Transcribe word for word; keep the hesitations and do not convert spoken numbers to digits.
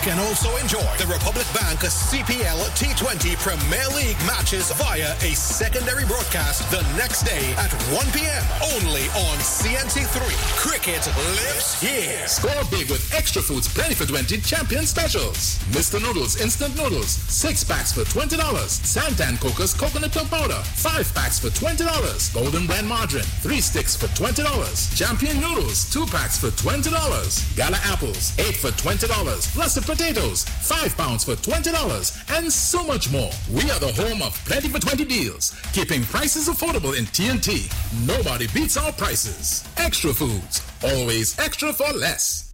can also enjoy the Republic Bank C P L T twenty Premier League matches via a secondary broadcast the next day at one p.m. only on C N C three. Cricket lives here. Score big with Extra Foods Plenty for twenty Champion Specials. Mister Noodles Instant Noodles, six packs for twenty dollars. Santan Coco's Coconut Milk Powder, five packs for twenty dollars. Golden Blend Margarine, three sticks for twenty dollars. Champion Noodles, two packs for twenty dollars. Gala Apples, eight for twenty dollars. Russet Potatoes, five pounds for twenty dollars. And so much more. We are the home of Plenty for twenty deals, keeping prices affordable in T N T. Nobody beats our prices. Extra Foods, always extra for less.